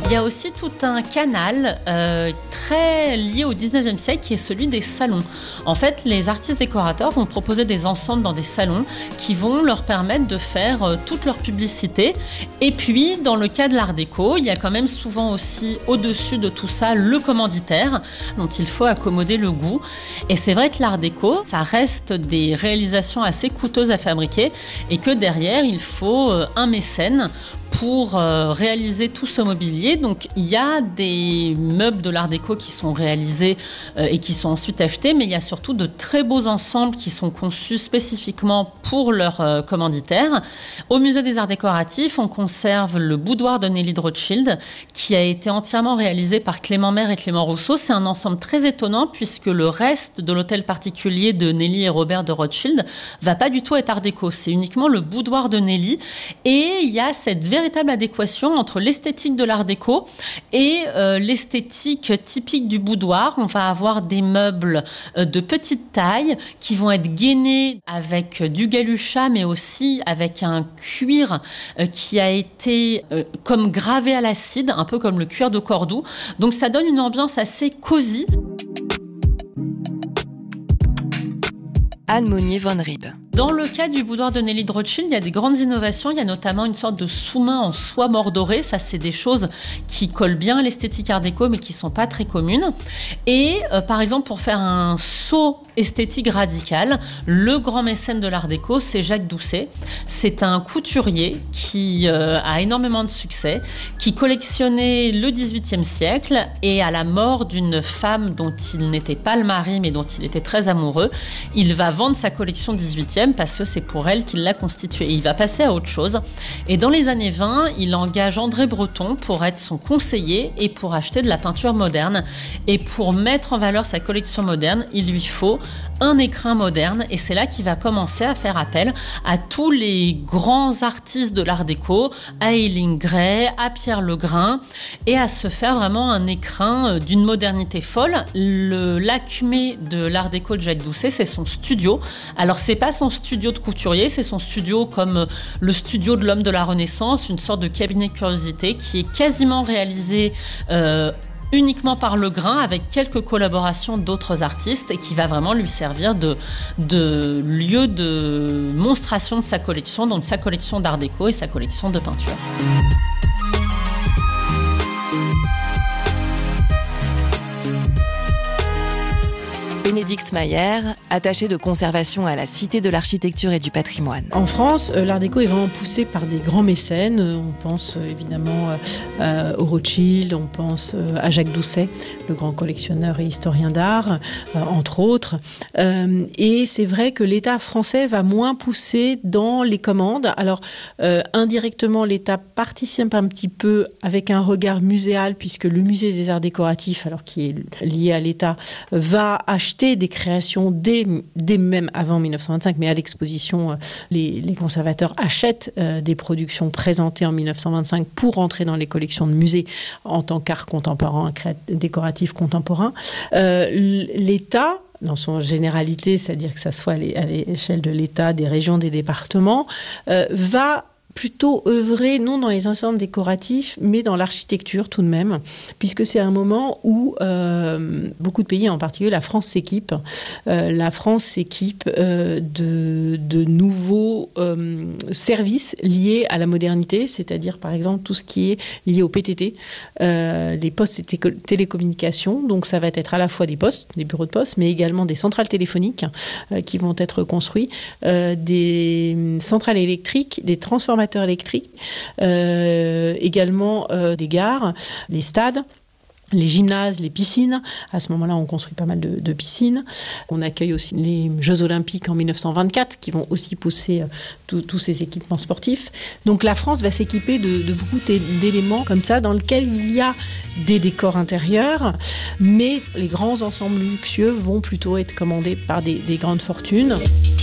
Il y a aussi tout un canal très lié au 19e siècle qui est celui des salons. En fait, les artistes décorateurs vont proposer des ensembles dans des salons qui vont leur permettre de faire toute leur publicité. Et puis, dans le cas de l'art déco, il y a quand même souvent aussi au-dessus de tout ça le commanditaire dont il faut accommoder le goût. Et c'est vrai que l'art déco, ça reste des réalisations assez coûteuses à fabriquer et que derrière, il faut un mécène pour réaliser tout ce mobilier. Donc, il y a des meubles de l'art déco qui sont réalisés et qui sont ensuite achetés, mais il y a surtout de très beaux ensembles qui sont conçus spécifiquement pour leurs commanditaires. Au Musée des Arts Décoratifs, on conserve le boudoir de Nelly de Rothschild, qui a été entièrement réalisé par Clément Maire et Clément Rousseau. C'est un ensemble très étonnant, puisque le reste de l'hôtel particulier de Nelly et Robert de Rothschild va pas du tout être art déco. C'est uniquement le boudoir de Nelly. Et il y a cette véritable adéquation entre l'esthétique de l'art déco et l'esthétique typique du boudoir. On va avoir des meubles de petite taille qui vont être gainés avec du galucha, mais aussi avec un cuir qui a été comme gravé à l'acide, un peu comme le cuir de Cordoue. Donc ça donne une ambiance assez cosy. Anne Monnier-Von Rieb. Dans le cas du boudoir de Nelly de Rothschild, il y a des grandes innovations. Il y a notamment une sorte de sous-main en soie mordorée. Ça, c'est des choses qui collent bien à l'esthétique art déco, mais qui ne sont pas très communes. Et par exemple, pour faire un saut esthétique radical, le grand mécène de l'art déco, c'est Jacques Doucet. C'est un couturier qui a énormément de succès, qui collectionnait le XVIIIe siècle et à la mort d'une femme dont il n'était pas le mari, mais dont il était très amoureux, il va vendre sa collection 18e parce que c'est pour elle qu'il l'a constituée. Et il va passer à autre chose. Et dans les années 20, il engage André Breton pour être son conseiller et pour acheter de la peinture moderne. Et pour mettre en valeur sa collection moderne, il lui faut un écrin moderne. Et c'est là qu'il va commencer à faire appel à tous les grands artistes de l'art déco, à Eileen Gray, à Pierre Legrain, et à se faire vraiment un écrin d'une modernité folle. L'acmé de l'art déco de Jacques Doucet, c'est son studio. Alors, c'est pas son studio de couturier, c'est son studio comme le studio de l'homme de la Renaissance, une sorte de cabinet de curiosité qui est quasiment réalisé uniquement par Legrain, avec quelques collaborations d'autres artistes, et qui va vraiment lui servir de lieu de monstration de sa collection, donc sa collection d'art déco et sa collection de peinture. Bénédicte Mayer, attachée de conservation à la Cité de l'Architecture et du Patrimoine. En France, l'art déco est vraiment poussé par des grands mécènes. On pense évidemment au Rothschild, on pense à Jacques Doucet, le grand collectionneur et historien d'art, entre autres. Et c'est vrai que l'État français va moins pousser dans les commandes. Alors, indirectement, l'État participe un petit peu avec un regard muséal, puisque le musée des arts décoratifs, alors qui est lié à l'État, va acheter des créations dès même avant 1925, mais à l'exposition, les conservateurs achètent des productions présentées en 1925 pour entrer dans les collections de musées en tant qu'art contemporain, décoratif contemporain. L'État, dans son généralité, c'est-à-dire que ça soit à l'échelle de l'État, des régions, des départements, va plutôt œuvrer, non dans les ensembles décoratifs, mais dans l'architecture tout de même, puisque c'est un moment où beaucoup de pays, en particulier la France, s'équipe. La France s'équipe de nouveaux services liés à la modernité, c'est-à-dire par exemple tout ce qui est lié au PTT, les postes et télécommunications. Donc ça va être à la fois des postes, des bureaux de poste, mais également des centrales téléphoniques qui vont être construits, des centrales électriques, des transformateurs électriques, également des gares, les stades, les gymnases, les piscines. À ce moment-là, on construit pas mal de piscines. On accueille aussi les Jeux Olympiques en 1924 qui vont aussi pousser tous ces équipements sportifs. Donc la France va s'équiper de beaucoup d'éléments comme ça dans lesquels il y a des décors intérieurs, mais les grands ensembles luxueux vont plutôt être commandés par des grandes fortunes.